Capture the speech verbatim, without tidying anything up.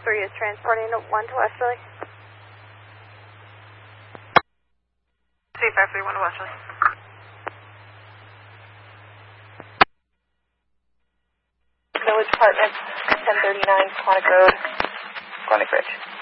three is transporting to one to Westerly. C five three one to Westerly. Village Apartments, ten thirty-nine, Quantic Road, Quantic Ridge.